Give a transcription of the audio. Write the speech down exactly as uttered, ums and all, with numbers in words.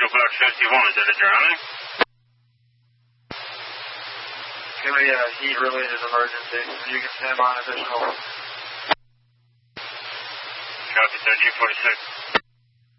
Angel Black fifty-one, is that a drowning? Give me a heat related emergency. You can stand by an additional. Copy, thirteen forty-six.